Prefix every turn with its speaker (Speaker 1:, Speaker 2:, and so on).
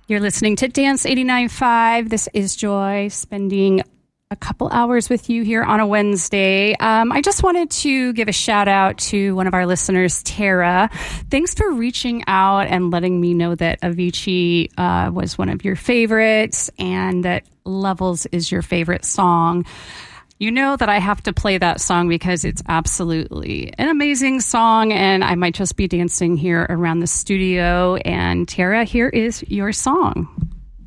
Speaker 1: You're listening to Dance 89.5. This is Joy, spending a couple hours with you here on a Wednesday. I just wanted to give a shout out to one of our listeners, Tara. Thanks for reaching out and letting me know that Avicii was one of your favorites and that Levels is your favorite song. You know that I have to play that song because it's absolutely an amazing song, and I might just be dancing here around the studio. And Tara, here is your song.